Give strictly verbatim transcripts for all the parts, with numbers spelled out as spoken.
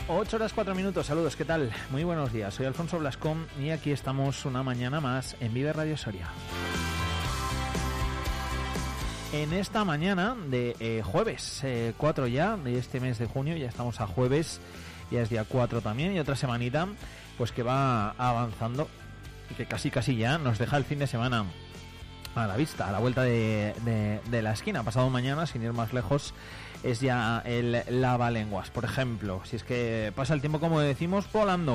ocho horas cuatro minutos, saludos, ¿qué tal? Muy buenos días, soy Alfonso Blascón y aquí estamos una mañana más en Vive Radio Soria. En esta mañana de eh, jueves eh, cuatro ya, de este mes de junio, ya estamos a jueves, ya es día cuatro también, y otra semanita pues que va avanzando y que casi casi ya nos deja el fin de semana a la vista, a la vuelta de, de, de la esquina. Pasado mañana, sin ir más lejos, es ya el lavalenguas, por ejemplo. Si es que pasa el tiempo, como decimos, volando.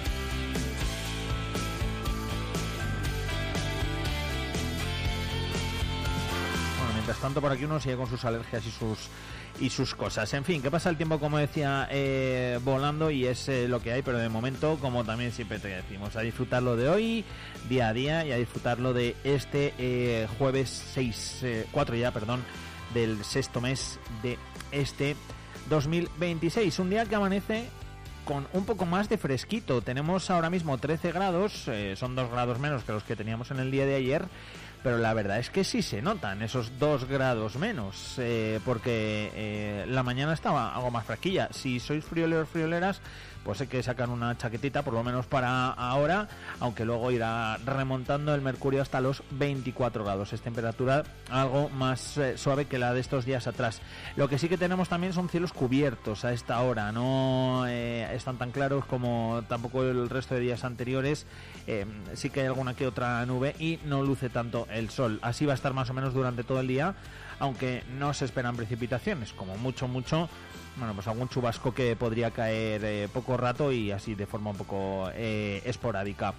Bueno, mientras tanto por aquí uno sigue con sus alergias y sus y sus cosas. En fin, que pasa el tiempo, como decía, eh, volando, y es eh, lo que hay, pero de momento, como también siempre te decimos, a disfrutarlo de hoy, día a día, y a disfrutarlo de este eh, jueves seis, eh, cuatro ya, perdón, del sexto mes de este dos mil veintiséis. Un día que amanece con un poco más de fresquito. Tenemos ahora mismo trece grados, eh, son dos grados menos que los que teníamos en el día de ayer, pero la verdad es que sí se notan esos dos grados menos, eh, porque eh, la mañana estaba algo más fresquilla. Si sois frioleros, frioleras, pues hay que sacar una chaquetita, por lo menos para ahora, aunque luego irá remontando el mercurio hasta los veinticuatro grados. Es temperatura algo más eh, suave que la de estos días atrás. Lo que sí que tenemos también son cielos cubiertos a esta hora, no eh, están tan claros como tampoco el resto de días anteriores. Eh, sí que hay alguna que otra nube y no luce tanto el sol. Así va a estar más o menos durante todo el día, aunque no se esperan precipitaciones, como mucho, mucho, bueno, pues algún chubasco que podría caer eh, poco rato y así de forma un poco eh, esporádica.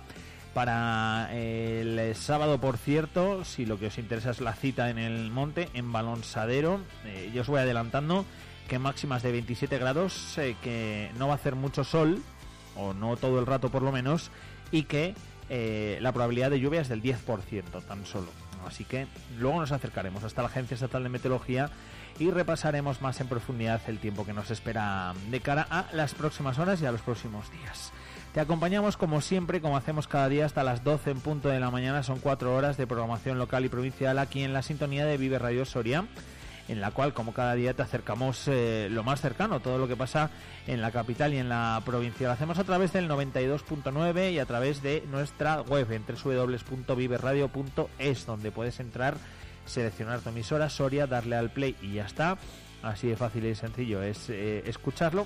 Para el sábado, por cierto, si lo que os interesa es la cita en el monte, en Balonsadero, eh, yo os voy adelantando que máximas de veintisiete grados, eh, que no va a hacer mucho sol, o no todo el rato por lo menos, y que eh, la probabilidad de lluvia es del diez por ciento tan solo. Así que luego nos acercaremos hasta la Agencia Estatal de Meteorología y repasaremos más en profundidad el tiempo que nos espera de cara a las próximas horas y a los próximos días. Te acompañamos como siempre, como hacemos cada día, hasta las doce en punto de la mañana. Son cuatro horas de programación local y provincial aquí en la sintonía de Vive Radio Soria, en la cual, como cada día, te acercamos eh, lo más cercano, todo lo que pasa en la capital y en la provincia. Lo hacemos a través del noventa y dos punto nueve y a través de nuestra web en doble u doble u doble u punto vive radio punto es, donde puedes entrar, seleccionar tu emisora Soria, darle al play y ya está. Así de fácil y sencillo es eh, escucharlo,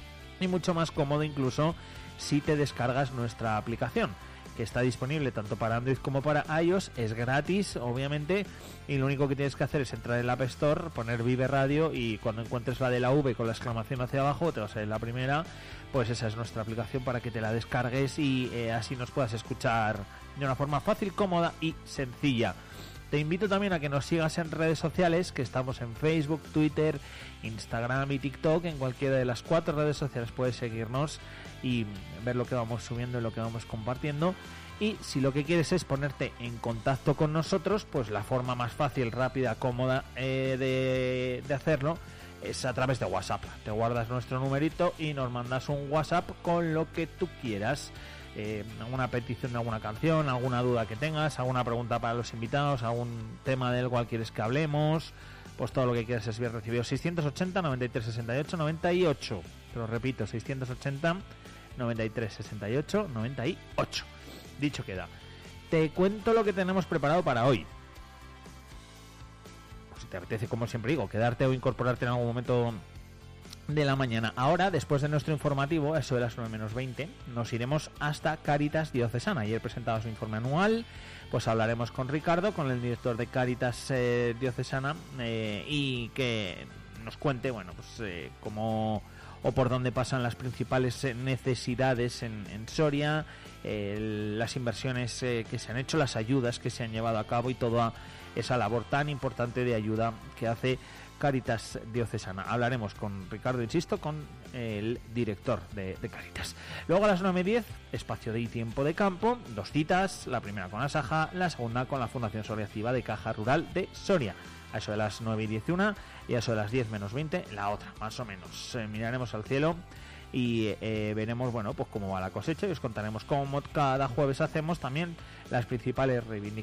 y mucho más cómodo incluso si te descargas nuestra aplicación, que está disponible tanto para Android como para iOS. Es gratis, obviamente, y lo único que tienes que hacer es entrar en la App Store, poner Vive Radio, y cuando encuentres la de la V con la exclamación hacia abajo, te va a salir la primera. Pues esa es nuestra aplicación para que te la descargues y eh, así nos puedas escuchar de una forma fácil, cómoda y sencilla. Te invito también a que nos sigas en redes sociales, que estamos en Facebook, Twitter, Instagram y TikTok. En cualquiera de las cuatro redes sociales puedes seguirnos y ver lo que vamos subiendo y lo que vamos compartiendo. Y si lo que quieres es ponerte en contacto con nosotros, pues la forma más fácil, rápida, cómoda eh, de, de hacerlo es a través de WhatsApp. Te guardas nuestro numerito y nos mandas un WhatsApp con lo que tú quieras. Eh, alguna petición de alguna canción, alguna duda que tengas, alguna pregunta para los invitados, algún tema del cual quieres que hablemos, pues todo lo que quieras es bien recibido. Seiscientos ochenta, noventa y tres, sesenta y ocho, noventa y ocho. Te lo repito, seiscientos ochenta, noventa y tres, sesenta y ocho, noventa y ocho. Dicho queda. Te cuento lo que tenemos preparado para hoy. Pues si te apetece, como siempre digo, quedarte o incorporarte en algún momento de la mañana. Ahora, después de nuestro informativo, eso de las nueve menos veinte, nos iremos hasta Cáritas Diocesana. Ayer presentaba su informe anual, pues hablaremos con Ricardo, con el director de Cáritas eh, Diocesana, eh, y que nos cuente, bueno, pues eh, cómo o por dónde pasan las principales necesidades en, en Soria, eh, las inversiones eh, que se han hecho, las ayudas que se han llevado a cabo y toda esa labor tan importante de ayuda que hace Cáritas Diocesana. Hablaremos con Ricardo, insisto, con el director de, de Cáritas. Luego a las nueve y diez, espacio de y tiempo de campo, dos citas, la primera con Asaja, la segunda con la Fundación Soria Activa de Caja Rural de Soria. A eso de las nueve y diez una y a eso de las diez menos veinte la otra, más o menos. Eh, miraremos al cielo y eh, veremos, bueno, pues cómo va la cosecha, y os contaremos cómo cada jueves hacemos también las principales reivindicaciones